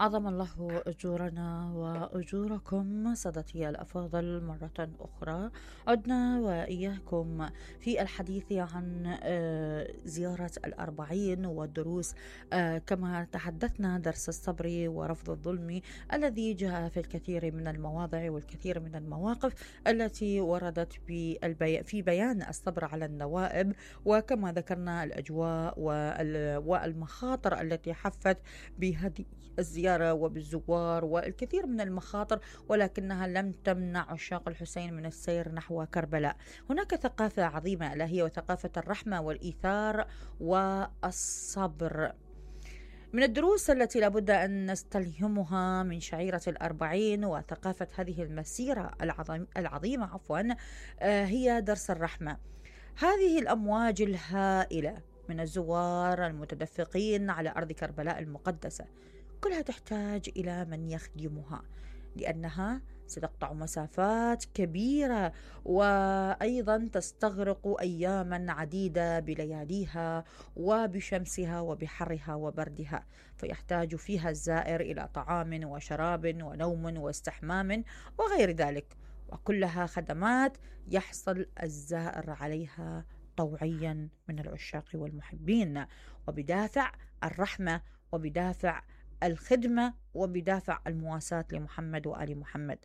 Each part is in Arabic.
عظم الله أجورنا وأجوركم سادتي الأفاضل مرة أخرى. عدنا وإياكم في الحديث عن زيارة الأربعين والدروس، كما تحدثنا درس الصبر ورفض الظلم الذي جاء في الكثير من المواضع والكثير من المواقف التي وردت في بيان الصبر على النوائب، وكما ذكرنا الأجواء والمخاطر التي حفت بهذه الزيارة وبالزوار والكثير من المخاطر، ولكنها لم تمنع عشاق الحسين من السير نحو كربلاء. هناك ثقافة عظيمة ألا هي وثقافة الرحمة والإيثار والصبر. من الدروس التي لابد أن نستلهمها من شعيرة الأربعين وثقافة هذه المسيرة العظيمة هي درس الرحمة. هذه الأمواج الهائلة من الزوار المتدفقين على أرض كربلاء المقدسة كلها تحتاج إلى من يخدمها، لأنها ستقطع مسافات كبيرة وأيضا تستغرق أياما عديدة بلياليها وبشمسها وبحرها وبردها، فيحتاج فيها الزائر إلى طعام وشراب ونوم واستحمام وغير ذلك، وكلها خدمات يحصل الزائر عليها طوعيا من العشاق والمحبين، وبدافع الرحمة وبدافع الخدمة وبدافع المواساة لمحمد وآل محمد.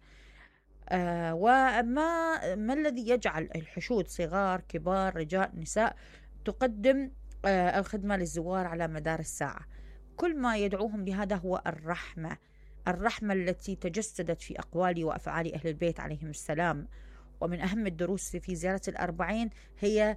وما الذي يجعل الحشود صغار كبار رجال نساء تقدم الخدمة للزوار على مدار الساعة؟ كل ما يدعوهم لهذا هو الرحمة التي تجسدت في أقوال وأفعال أهل البيت عليهم السلام. ومن أهم الدروس في زيارة الأربعين هي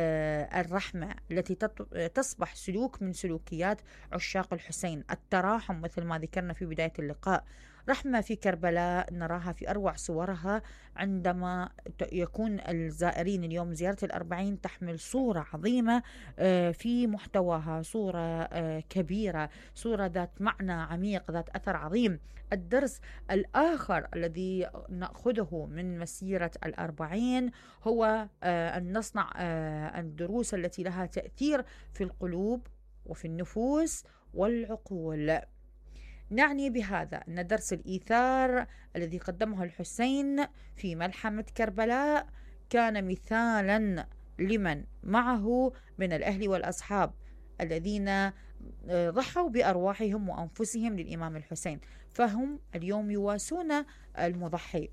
الرحمة التي تصبح سلوك من سلوكيات عشاق الحسين، التراحم مثل ما ذكرنا في بداية اللقاء. رحمة في كربلاء نراها في أروع صورها عندما يكون الزائرين اليوم زيارة الأربعين تحمل صورة عظيمة في محتواها، صورة كبيرة، صورة ذات معنى عميق، ذات أثر عظيم. الدرس الآخر الذي نأخذه من مسيرة الأربعين هو أن نصنع الدروس التي لها تأثير في القلوب وفي النفوس والعقول. نعني بهذا أن درس الإيثار الذي قدمه الحسين في ملحمة كربلاء كان مثالا لمن معه من الأهل والأصحاب الذين ضحوا بأرواحهم وأنفسهم للإمام الحسين، فهم اليوم يواسون المضحي.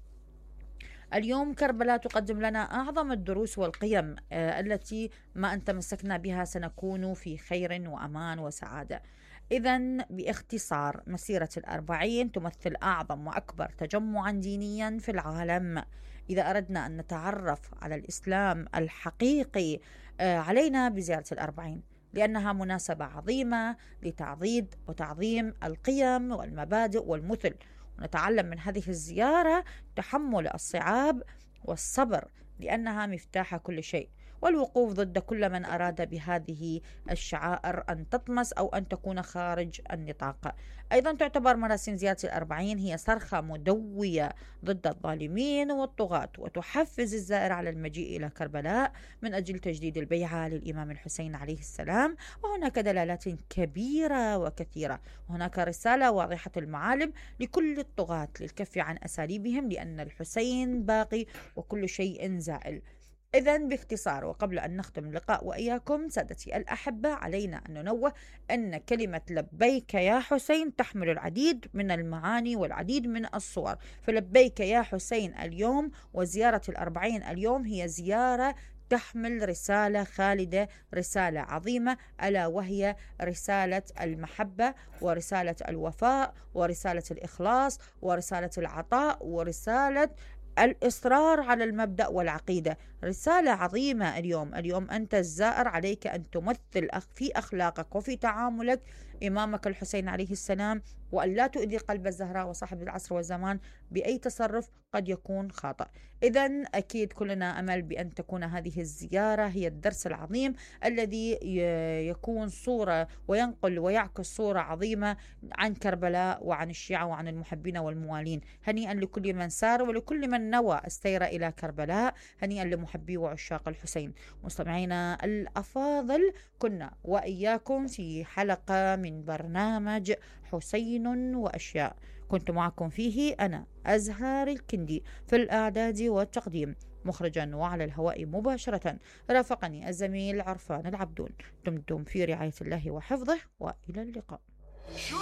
اليوم كربلاء تقدم لنا أعظم الدروس والقيم التي ما أن تمسكنا بها سنكون في خير وأمان وسعادة. إذن باختصار مسيرة الأربعين تمثل أعظم وأكبر تجمعا دينيا في العالم. إذا أردنا أن نتعرف على الإسلام الحقيقي علينا بزيارة الأربعين، لأنها مناسبة عظيمة لتعضيد وتعظيم القيم والمبادئ والمثل، ونتعلم من هذه الزيارة تحمل الصعاب والصبر لأنها مفتاح كل شيء، والوقوف ضد كل من أراد بهذه الشعائر أن تطمس أو أن تكون خارج النطاق. أيضا تعتبر مراسم زيارة الأربعين هي صرخة مدوية ضد الظالمين والطغاة، وتحفز الزائر على المجيء إلى كربلاء من أجل تجديد البيعة للإمام الحسين عليه السلام. وهناك دلالات كبيرة وكثيرة، وهناك رسالة واضحة المعالم لكل الطغاة للكف عن أساليبهم، لأن الحسين باقي وكل شيء زائل. إذن باختصار وقبل أن نختم اللقاء وإياكم سادتي الأحبة، علينا أن ننوه أن كلمة لبيك يا حسين تحمل العديد من المعاني والعديد من الصور. فلبيك يا حسين اليوم وزيارة الأربعين اليوم هي زيارة تحمل رسالة خالدة، رسالة عظيمة، ألا وهي رسالة المحبة ورسالة الوفاء ورسالة الإخلاص ورسالة العطاء ورسالة الإصرار على المبدأ والعقيدة. رسالة عظيمة اليوم أنت الزائر عليك أن تمثل في أخلاقك وفي تعاملك إمامك الحسين عليه السلام، وأن لا تؤذي قلب الزهراء وصاحب العصر والزمان بأي تصرف قد يكون خاطئ. إذن أكيد كلنا أمل بأن تكون هذه الزيارة هي الدرس العظيم الذي يكون صورة وينقل ويعكس صورة عظيمة عن كربلاء وعن الشيعة وعن المحبين والموالين. هنيئا لكل من سار ولكل من نوى السير إلى كربلاء، هنيئا لمحبي وعشاق الحسين. مستمعينا الأفاضل، كنا وإياكم في حلقة من برنامج حسين وأشياء، كنت معكم فيه أنا أزهار الكندي في الإعداد والتقديم، مخرجا وعلى الهواء مباشرة رافقني الزميل عرفان العبدون. دمتم في رعاية الله وحفظه، وإلى اللقاء.